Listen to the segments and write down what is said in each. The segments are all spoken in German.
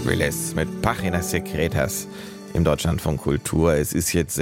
Hercules mit Páginas Secretas im Deutschlandfunk Kultur. Es ist jetzt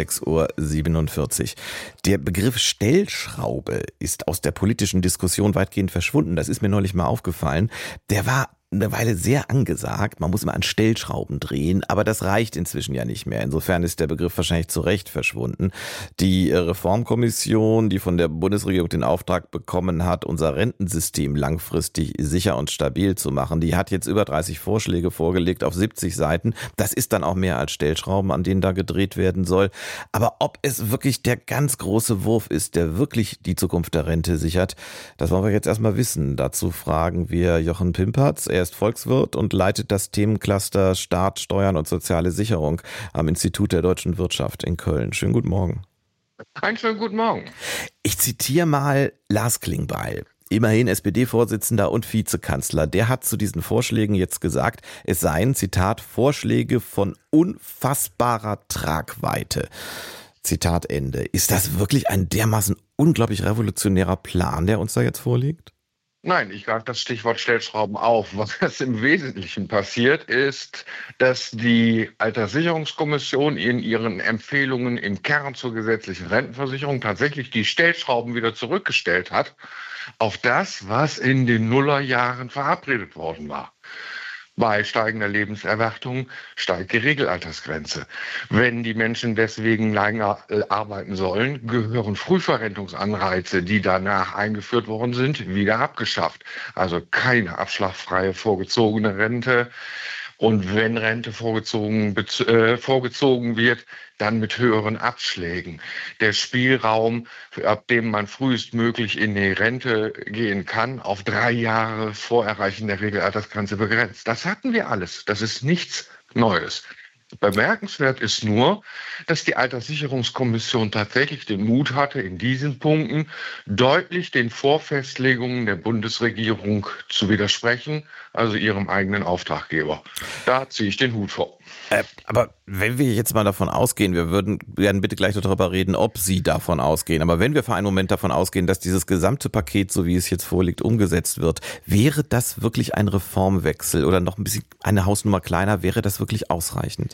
6:47 Uhr. Der Begriff Stellschraube ist aus der politischen Diskussion weitgehend verschwunden. Das ist mir neulich mal aufgefallen. Der war eine Weile sehr angesagt. Man muss immer an Stellschrauben drehen, aber das reicht inzwischen ja nicht mehr. Insofern ist der Begriff wahrscheinlich zu Recht verschwunden. Die Reformkommission, die von der Bundesregierung den Auftrag bekommen hat, unser Rentensystem langfristig sicher und stabil zu machen, die hat jetzt über 30 Vorschläge vorgelegt auf 70 Seiten. Das ist dann auch mehr als Stellschrauben, an denen da gedreht werden soll. Aber ob es wirklich der ganz große Wurf ist, der wirklich die Zukunft der Rente sichert, das wollen wir jetzt erstmal wissen. Dazu fragen wir Jochen Pimpertz. Er ist Volkswirt und leitet das Themencluster Staat, Steuern und soziale Sicherung am Institut der deutschen Wirtschaft in Köln. Schönen guten Morgen. Einen schönen guten Morgen. Ich zitiere mal Lars Klingbeil. Immerhin SPD-Vorsitzender und Vizekanzler. Der hat zu diesen Vorschlägen jetzt gesagt, es seien, Zitat, Vorschläge von unfassbarer Tragweite. Zitat Ende. Ist das wirklich ein dermaßen unglaublich revolutionärer Plan, der uns da jetzt vorliegt? Nein, ich greife das Stichwort Stellschrauben auf. Was im Wesentlichen passiert, ist, dass die Alterssicherungskommission in ihren Empfehlungen im Kern zur gesetzlichen Rentenversicherung tatsächlich die Stellschrauben wieder zurückgestellt hat auf das, was in den Nullerjahren verabredet worden war. Bei steigender Lebenserwartung steigt die Regelaltersgrenze. Wenn die Menschen deswegen länger arbeiten sollen, gehören Frühverrentungsanreize, die danach eingeführt worden sind, wieder abgeschafft. Also keine abschlagfreie vorgezogene Rente. Und wenn Rente vorgezogen wird, dann mit höheren Abschlägen. Der Spielraum, ab dem man frühestmöglich in die Rente gehen kann, auf 3 Jahre vor Erreichen der Regelaltersgrenze begrenzt. Das hatten wir alles. Das ist nichts Neues. Bemerkenswert ist nur, dass die Alterssicherungskommission tatsächlich den Mut hatte, in diesen Punkten deutlich den Vorfestlegungen der Bundesregierung zu widersprechen, also ihrem eigenen Auftraggeber. Da ziehe ich den Hut vor. Aber wenn wir jetzt mal davon ausgehen, wir werden bitte gleich darüber reden, ob Sie davon ausgehen, aber wenn wir für einen Moment davon ausgehen, dass dieses gesamte Paket, so wie es jetzt vorliegt, umgesetzt wird, wäre das wirklich ein Reformwechsel oder noch ein bisschen eine Hausnummer kleiner, wäre das wirklich ausreichend?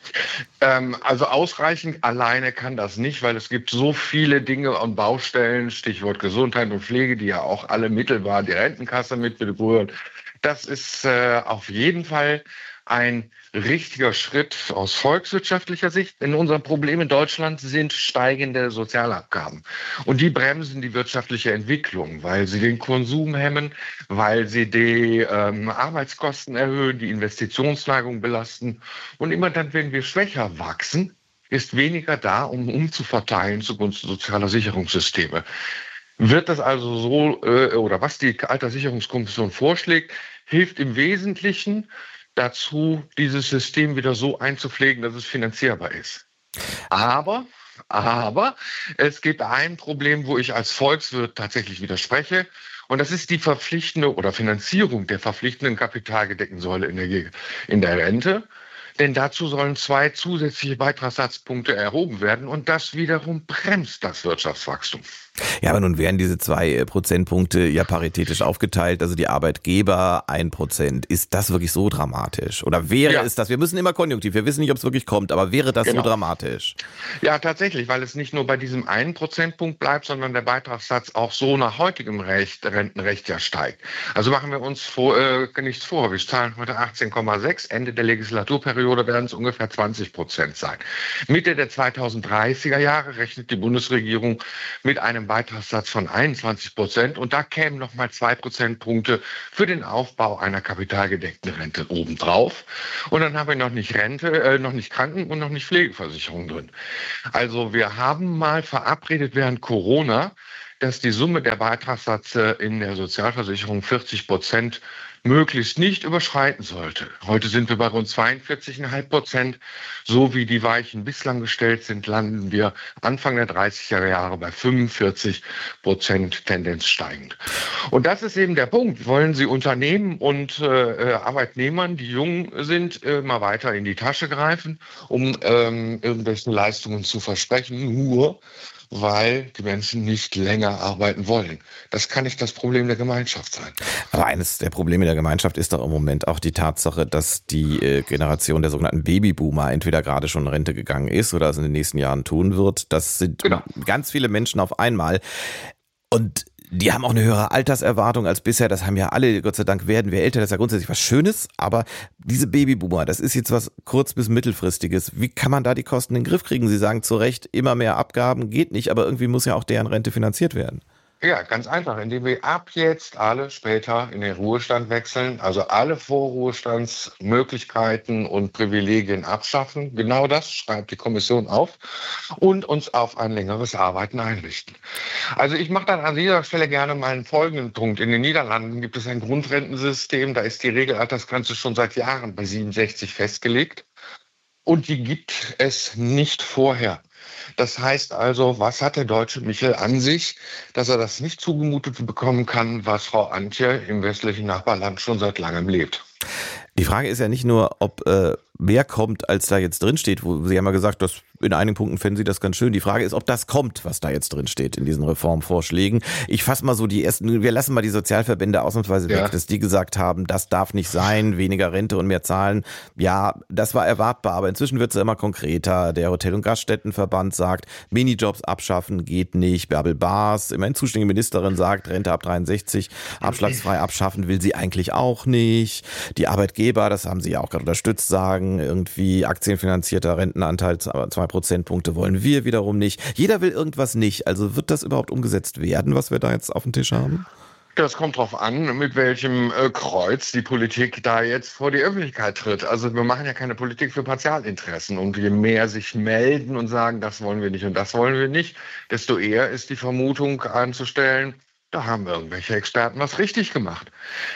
Also ausreichend alleine kann das nicht, weil es gibt so viele Dinge und Baustellen, Stichwort Gesundheit und Pflege, die ja auch alle mittelbar die Rentenkasse mit berühren. Das ist auf jeden Fall ein richtiger Schritt aus volkswirtschaftlicher Sicht. Denn unser Problem in Deutschland sind steigende Sozialabgaben. Und die bremsen die wirtschaftliche Entwicklung, weil sie den Konsum hemmen, weil sie die Arbeitskosten erhöhen, die Investitionsneigung belasten. Und immer dann, wenn wir schwächer wachsen, ist weniger da, um umzuverteilen zugunsten sozialer Sicherungssysteme. Wird das also so, oder was die Alterssicherungskommission vorschlägt, hilft im Wesentlichen dazu, dieses System wieder so einzupflegen, dass es finanzierbar ist. Aber es gibt ein Problem, wo ich als Volkswirt tatsächlich widerspreche. Und das ist die verpflichtende oder Finanzierung der verpflichtenden kapitalgedeckten Säule in der Rente. Denn dazu sollen 2 zusätzliche Beitragssatzpunkte erhoben werden. Und das wiederum bremst das Wirtschaftswachstum. Ja, aber nun werden diese 2 Prozentpunkte ja paritätisch aufgeteilt, also die Arbeitgeber 1%. Ist das wirklich so dramatisch? Oder wäre es das? Wir müssen immer konjunktiv, wir wissen nicht, ob es wirklich kommt, aber wäre das so dramatisch? Ja, tatsächlich, weil es nicht nur bei diesem 1 Prozentpunkt bleibt, sondern der Beitragssatz auch so nach heutigem Rentenrecht ja steigt. Also machen wir uns nichts vor. Wir zahlen heute 18,6, Ende der Legislaturperiode werden es ungefähr 20% sein. Mitte der 2030er Jahre rechnet die Bundesregierung mit einem Beitragssatz von 21% und da kämen nochmal 2 Prozentpunkte für den Aufbau einer kapitalgedeckten Rente obendrauf. Und dann haben wir noch nicht noch nicht Kranken- und noch nicht Pflegeversicherung drin. Also wir haben mal verabredet während Corona, dass die Summe der Beitragssätze in der Sozialversicherung 40% möglichst nicht überschreiten sollte. Heute sind wir bei rund 42,5%. So wie die Weichen bislang gestellt sind, landen wir Anfang der 30er Jahre bei 45%, Tendenz steigend. Und das ist eben der Punkt. Wollen Sie Unternehmen und Arbeitnehmern, die jung sind, mal weiter in die Tasche greifen, um irgendwelche Leistungen zu versprechen, nur weil die Menschen nicht länger arbeiten wollen. Das kann nicht das Problem der Gemeinschaft sein. Aber eines der Probleme der Gemeinschaft ist doch im Moment auch die Tatsache, dass die Generation der sogenannten Babyboomer entweder gerade schon in Rente gegangen ist oder es in den nächsten Jahren tun wird. Das sind ganz viele Menschen auf einmal. Und die haben auch eine höhere Alterserwartung als bisher. Das haben ja alle, Gott sei Dank werden wir älter. Das ist ja grundsätzlich was Schönes. Aber diese Babyboomer, das ist jetzt was kurz- bis mittelfristiges. Wie kann man da die Kosten in den Griff kriegen? Sie sagen zu Recht, immer mehr Abgaben geht nicht. Aber irgendwie muss ja auch deren Rente finanziert werden. Ja, ganz einfach, indem wir ab jetzt alle später in den Ruhestand wechseln, also alle Vorruhestandsmöglichkeiten und Privilegien abschaffen. Genau das schreibt die Kommission auf und uns auf ein längeres Arbeiten einrichten. Also ich mache dann an dieser Stelle gerne mal einen folgenden Punkt. In den Niederlanden gibt es ein Grundrentensystem, da ist die Regelaltersgrenze schon seit Jahren bei 67 festgelegt und die gibt es nicht vorher. Das heißt also, was hat der deutsche Michel an sich, dass er das nicht zugemutet bekommen kann, was Frau Antje im westlichen Nachbarland schon seit langem lebt? Die Frage ist ja nicht nur, ob mehr kommt, als da jetzt drin steht. Sie haben ja gesagt, dass in einigen Punkten fänden Sie das ganz schön. Die Frage ist, ob das kommt, was da jetzt drin steht in diesen Reformvorschlägen. Ich fasse mal so die ersten, wir lassen mal die Sozialverbände ausnahmsweise weg, dass die gesagt haben, das darf nicht sein, weniger Rente und mehr Zahlen. Ja, das war erwartbar, aber inzwischen wird es ja immer konkreter. Der Hotel- und Gaststättenverband sagt, Minijobs abschaffen geht nicht. Bärbel Baas, immerhin zuständige Ministerin, sagt, Rente ab 63, abschlagsfrei abschaffen will sie eigentlich auch nicht. Die Arbeitgeber, das haben sie ja auch gerade unterstützt, sagen, irgendwie aktienfinanzierter Rentenanteil, 2 Prozentpunkte wollen wir wiederum nicht. Jeder will irgendwas nicht. Also wird das überhaupt umgesetzt werden, was wir da jetzt auf dem Tisch haben? Das kommt drauf an, mit welchem Kreuz die Politik da jetzt vor die Öffentlichkeit tritt. Also wir machen ja keine Politik für Partialinteressen. Und je mehr sich melden und sagen, das wollen wir nicht und das wollen wir nicht, desto eher ist die Vermutung anzustellen, da haben irgendwelche Experten was richtig gemacht.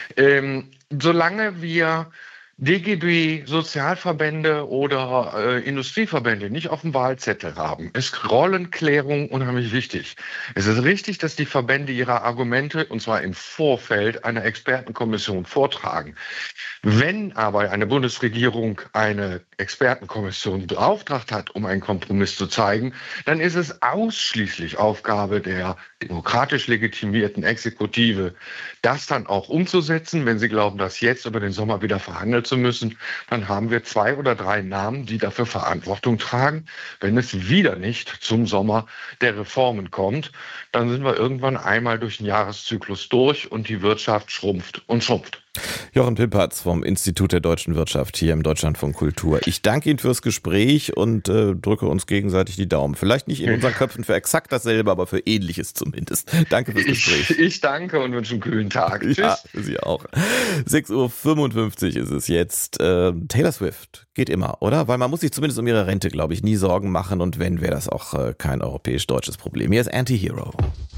Solange wir DGB, Sozialverbände oder Industrieverbände nicht auf dem Wahlzettel haben, ist Rollenklärung unheimlich wichtig. Es ist richtig, dass die Verbände ihre Argumente, und zwar im Vorfeld einer Expertenkommission, vortragen. Wenn aber eine Bundesregierung eine Expertenkommission beauftragt hat, um einen Kompromiss zu zeigen, dann ist es ausschließlich Aufgabe der demokratisch legitimierten Exekutive, das dann auch umzusetzen. Wenn sie glauben, dass jetzt über den Sommer wieder verhandelt zu müssen, dann haben wir 2 oder 3 Namen, die dafür Verantwortung tragen. Wenn es wieder nicht zum Sommer der Reformen kommt, dann sind wir irgendwann einmal durch den Jahreszyklus durch und die Wirtschaft schrumpft und schrumpft. Jochen Pimpertz vom Institut der Deutschen Wirtschaft hier im Deutschlandfunk Kultur. Ich danke Ihnen fürs Gespräch und drücke uns gegenseitig die Daumen. Vielleicht nicht in unseren Köpfen für exakt dasselbe, aber für Ähnliches zumindest. Danke fürs Gespräch. Ich danke und wünsche einen kühlen Tag. Ja, für Sie auch. 6:55 Uhr ist es jetzt. Taylor Swift geht immer, oder? Weil man muss sich zumindest um ihre Rente, glaube ich, nie Sorgen machen. Und wenn, wäre das auch kein europäisch-deutsches Problem. Hier ist Anti-Hero.